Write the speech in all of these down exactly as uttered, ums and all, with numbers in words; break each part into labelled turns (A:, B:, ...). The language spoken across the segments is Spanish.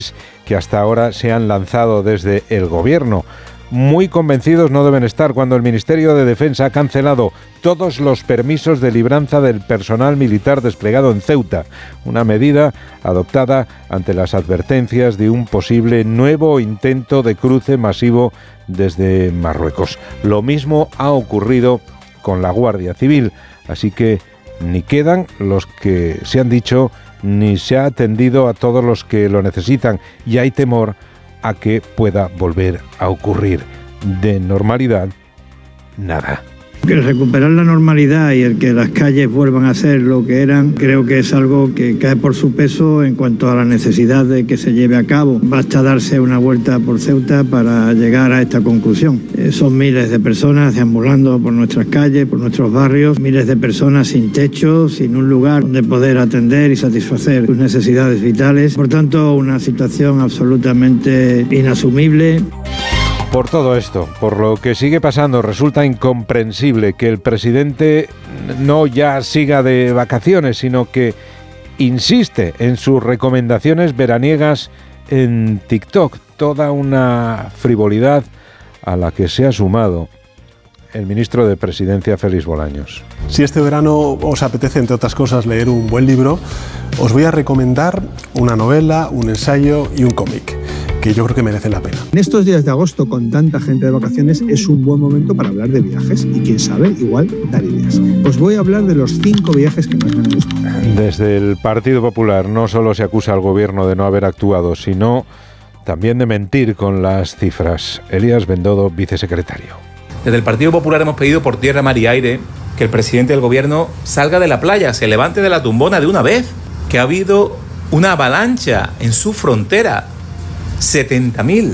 A: que hasta ahora se han lanzado desde el gobierno. Muy convencidos no deben estar cuando el Ministerio de Defensa ha cancelado todos los permisos de libranza del personal militar desplegado en Ceuta, una medida adoptada ante las advertencias de un posible nuevo intento de cruce masivo desde Marruecos. Lo mismo ha ocurrido con la Guardia Civil, así que ni quedan los que se han dicho, ni se ha atendido a todos los que lo necesitan, y hay temor a que pueda volver a ocurrir. De normalidad, nada.
B: El recuperar la normalidad y el que las calles vuelvan a ser lo que eran, creo que es algo que cae por su peso en cuanto a la necesidad de que se lleve a cabo. Basta darse una vuelta por Ceuta para llegar a esta conclusión. Eh, son miles de personas deambulando por nuestras calles, por nuestros barrios, miles de personas sin techo, sin un lugar donde poder atender y satisfacer sus necesidades vitales. Por tanto, una situación absolutamente inasumible.
A: Por todo esto, por lo que sigue pasando, resulta incomprensible que el presidente no ya siga de vacaciones, sino que insiste en sus recomendaciones veraniegas en TikTok. Toda una frivolidad a la que se ha sumado el ministro de Presidencia, Félix Bolaños.
C: Si este verano os apetece, entre otras cosas, leer un buen libro, os voy a recomendar una novela, un ensayo y un cómic, que yo creo que merecen la pena.
D: En estos días de agosto, con tanta gente de vacaciones, es un buen momento para hablar de viajes y, quién sabe, igual dar ideas. Os voy a hablar de los cinco viajes que más me han gustado.
A: Desde el Partido Popular no solo se acusa al gobierno de no haber actuado, sino también de mentir con las cifras. Elías Bendodo, vicesecretario.
E: Desde el Partido Popular hemos pedido por tierra, mar y aire que el presidente del gobierno salga de la playa, se levante de la tumbona de una vez, que ha habido una avalancha en su frontera, setenta mil,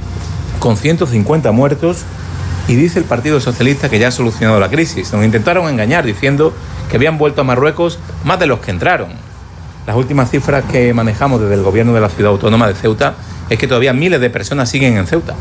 E: con ciento cincuenta muertos, y dice el Partido Socialista que ya ha solucionado la crisis. Nos intentaron engañar diciendo que habían vuelto a Marruecos más de los que entraron. Las últimas cifras que manejamos desde el gobierno de la ciudad autónoma de Ceuta es que todavía miles de personas siguen en Ceuta.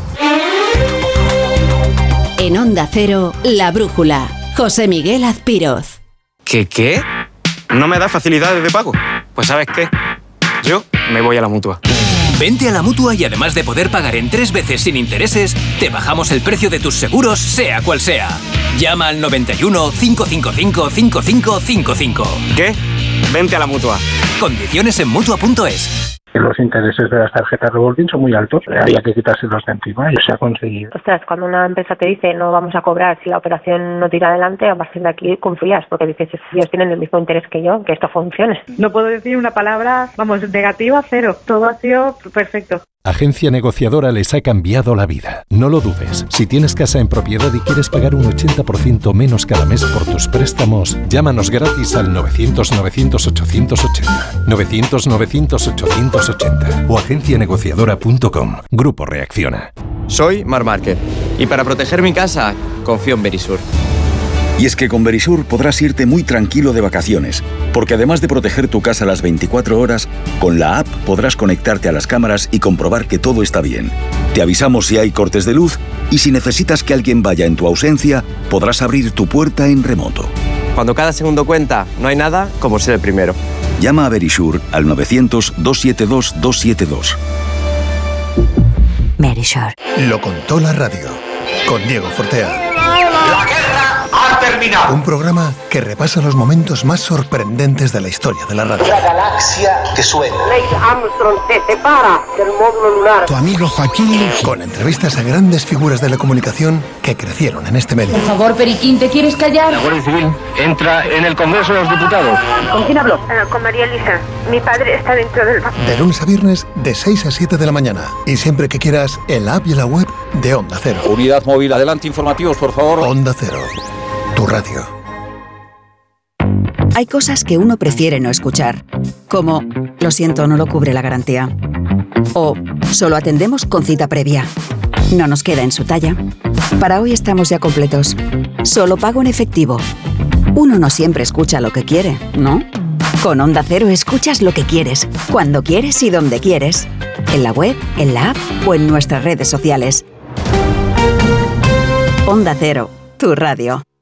F: En Onda Cero, La Brújula, José Miguel Azpiroz.
G: ¿Qué qué? ¿No me da facilidades de pago? Pues ¿sabes qué? Yo me voy a la Mutua.
H: Vente a la Mutua y además de poder pagar en tres veces sin intereses, te bajamos el precio de tus seguros, sea cual sea. Llama al noventa y uno, cinco cinco cinco, cinco cinco cinco cinco.
G: ¿Qué? Vente a la Mutua.
H: Condiciones en Mutua punto es.
I: Los intereses de las tarjetas revolving son muy altos, había que quitárselos de encima y se ha conseguido.
J: Ostras, cuando una empresa te dice no vamos a cobrar si la operación no tira adelante, a partir de aquí confías, porque dices, ellos tienen el mismo interés que yo, que esto funcione.
K: No puedo decir una palabra, vamos, negativa, cero. Todo ha sido perfecto.
L: Agencia Negociadora les ha cambiado la vida. No lo dudes. Si tienes casa en propiedad y quieres pagar un ochenta por ciento menos cada mes por tus préstamos, llámanos gratis al novecientos, novecientos, ochocientos ochenta. novecientos, novecientos, ochocientos ochenta. O agencia negociadora punto com. Grupo Reacciona.
G: Soy Mar Márquez. Y para proteger mi casa, confío en Verisur.
M: Y es que con Verisur podrás irte muy tranquilo de vacaciones, porque además de proteger tu casa las veinticuatro horas, con la app podrás conectarte a las cámaras y comprobar que todo está bien. Te avisamos si hay cortes de luz y si necesitas que alguien vaya en tu ausencia, podrás abrir tu puerta en remoto.
G: Cuando cada segundo cuenta, no hay nada como ser el primero.
M: Llama a Verisur al novecientos, doscientos setenta y dos, doscientos setenta y dos.
N: Verisur. Lo contó la radio, con Diego Fortea.
O: La guerra ha terminado.
N: Un programa que repasa los momentos más sorprendentes de la historia de la radio.
O: La galaxia que suena.
P: Neil Armstrong se separa del módulo lunar.
N: Tu amigo Joaquín, con entrevistas a grandes figuras de la comunicación que crecieron en este medio.
Q: Por favor, Periquín, ¿te quieres callar?
R: La Guardia Civil entra en el Congreso de los Diputados.
P: ¿Con quién hablo?
J: Uh, con María Elisa. Mi padre está dentro del...
N: De lunes a viernes, de seis a siete de la mañana. Y siempre que quieras, en la app y en la web de Onda Cero.
R: Unidad móvil, adelante, informativos, por favor.
N: Onda Cero, tu radio.
F: Hay cosas que uno prefiere no escuchar, como lo siento, no lo cubre la garantía. O solo atendemos con cita previa. No nos queda en su talla. Para hoy estamos ya completos. Solo pago en efectivo. Uno no siempre escucha lo que quiere, ¿no? Con Onda Cero escuchas lo que quieres, cuando quieres y donde quieres. En la web, en la app o en nuestras redes sociales. Onda Cero, tu radio.